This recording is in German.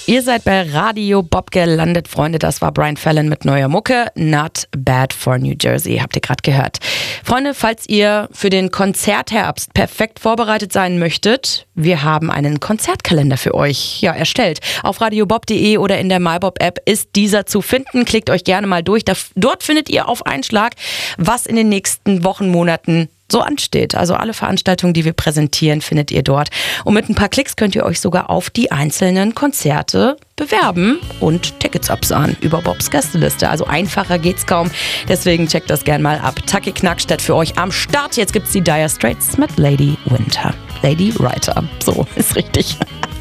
Ihr seid bei Radio Bob gelandet, Freunde. Das war Brian Fallon mit neuer Mucke. Not Bad for New Jersey, habt ihr gerade gehört. Freunde, falls ihr für den Konzertherbst perfekt vorbereitet sein möchtet, wir haben einen Konzertkalender für euch erstellt. Auf radiobob.de oder in der MyBob-App ist dieser zu finden. Klickt euch gerne mal durch. Dort findet ihr auf einen Schlag, was in den nächsten Wochen, Monaten so ansteht. Also alle Veranstaltungen, die wir präsentieren, findet ihr dort. Und mit ein paar Klicks könnt ihr euch sogar auf die einzelnen Konzerte bewerben und Tickets absahen über Bobs Gästeliste. Also einfacher geht's kaum. Deswegen checkt das gern mal ab. Taki Knackstedt für euch am Start. Jetzt gibt's die Dire Straits mit Lady Winter. Lady Writer. So, ist richtig.